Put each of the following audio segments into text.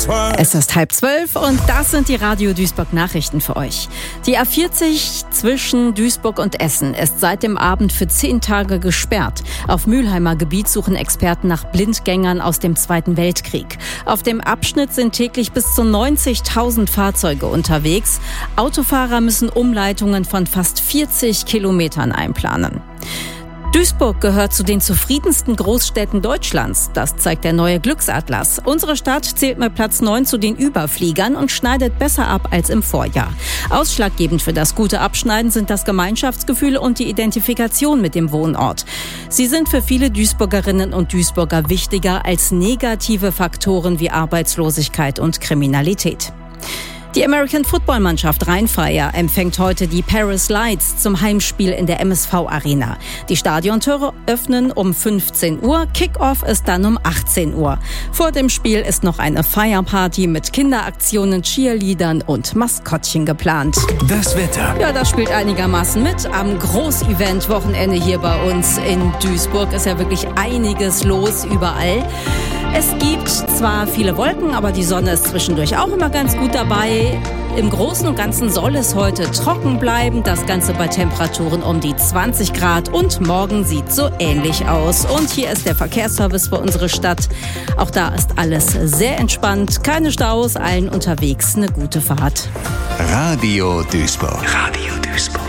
Es ist 11:30 und das sind die Radio Duisburg Nachrichten für euch. Die A40 zwischen Duisburg und Essen ist seit dem Abend für 10 Tage gesperrt. Auf Mülheimer Gebiet suchen Experten nach Blindgängern aus dem Zweiten Weltkrieg. Auf dem Abschnitt sind täglich bis zu 90.000 Fahrzeuge unterwegs. Autofahrer müssen Umleitungen von fast 40 Kilometern einplanen. Duisburg gehört zu den zufriedensten Großstädten Deutschlands. Das zeigt der neue Glücksatlas. Unsere Stadt zählt mit Platz 9 zu den Überfliegern und schneidet besser ab als im Vorjahr. Ausschlaggebend für das gute Abschneiden sind das Gemeinschaftsgefühl und die Identifikation mit dem Wohnort. Sie sind für viele Duisburgerinnen und Duisburger wichtiger als negative Faktoren wie Arbeitslosigkeit und Kriminalität. Die American-Football-Mannschaft Rhein-Fire empfängt heute die Paris Lights zum Heimspiel in der MSV-Arena. Die Stadiontore öffnen um 15 Uhr, Kick-Off ist dann um 18 Uhr. Vor dem Spiel ist noch eine Feierparty mit Kinderaktionen, Cheerleadern und Maskottchen geplant. Das Wetter. Ja, das spielt einigermaßen mit. Am Großevent-Wochenende hier bei uns in Duisburg ist ja wirklich einiges los überall. Es gibt zwar viele Wolken, aber die Sonne ist zwischendurch auch immer ganz gut dabei. Im Großen und Ganzen soll es heute trocken bleiben, das Ganze bei Temperaturen um die 20 Grad und morgen sieht so ähnlich aus. Und hier ist der Verkehrsservice für unsere Stadt. Auch da ist alles sehr entspannt, keine Staus, allen unterwegs eine gute Fahrt. Radio Duisburg. Radio Duisburg.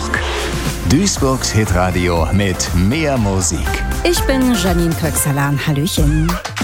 Duisburgs Hitradio mit mehr Musik. Ich bin Janine Köxalan. Hallöchen.